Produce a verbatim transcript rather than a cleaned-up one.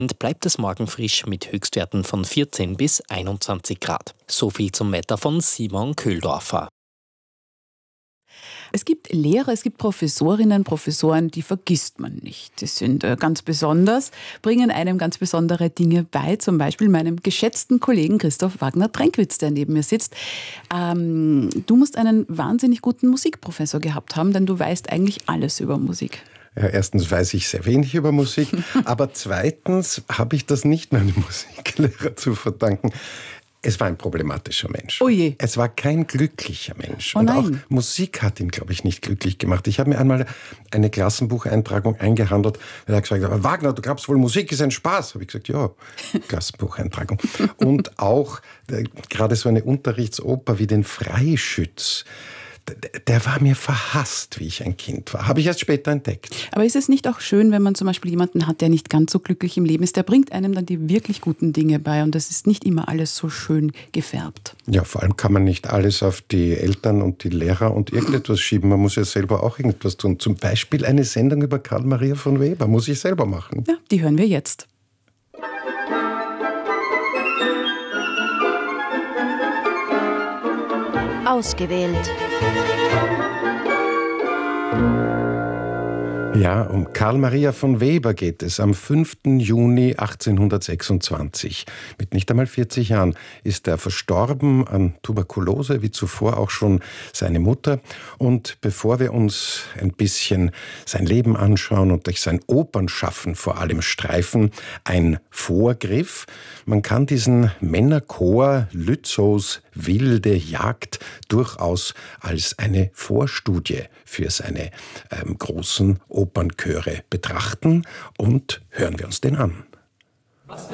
Und bleibt es morgen frisch mit Höchstwerten von vierzehn bis einundzwanzig Grad. So viel zum Wetter von Simon Köhldorfer. Es gibt Lehrer, es gibt Professorinnen, Professoren, die vergisst man nicht. Die sind äh, ganz besonders, bringen einem ganz besondere Dinge bei. Zum Beispiel meinem geschätzten Kollegen Christoph Wagner-Trenkwitz, der neben mir sitzt. Ähm, du musst einen wahnsinnig guten Musikprofessor gehabt haben, denn du weißt eigentlich alles über Musik. Ja, erstens weiß ich sehr wenig über Musik, aber zweitens habe ich das nicht meinem Musiklehrer zu verdanken. Es war ein problematischer Mensch. Oh je. Es war kein glücklicher Mensch. Oh und nein. auch Musik hat ihn, glaube ich, nicht glücklich gemacht. Ich habe mir einmal eine Klassenbucheintragung eingehandelt. Er hat gesagt, aber Wagner, du glaubst wohl, Musik ist ein Spaß? Habe ich gesagt, ja, Klassenbucheintragung. Und auch äh, gerade so eine Unterrichtsoper wie den Freischütz. Der war mir verhasst, wie ich ein Kind war. Habe ich erst später entdeckt. Aber ist es nicht auch schön, wenn man zum Beispiel jemanden hat, der nicht ganz so glücklich im Leben ist? Der bringt einem dann die wirklich guten Dinge bei und das ist nicht immer alles so schön gefärbt. Ja, vor allem kann man nicht alles auf die Eltern und die Lehrer und irgendetwas schieben. Man muss ja selber auch irgendetwas tun. Zum Beispiel eine Sendung über Karl Maria von Weber. Muss ich selber machen. Ja, die hören wir jetzt. Ausgewählt. Ja, um Karl Maria von Weber geht es. Am fünften Juni achtzehnhundertsechsundzwanzig. Mit nicht einmal vierzig Jahren ist er verstorben an Tuberkulose, wie zuvor auch schon seine Mutter. Und bevor wir uns ein bisschen sein Leben anschauen und durch sein Opernschaffen vor allem streifen, ein Vorgriff. Man kann diesen Männerchor Lützows Wilde Jagd durchaus als eine Vorstudie für seine ähm, großen Opernchöre betrachten und hören wir uns den an.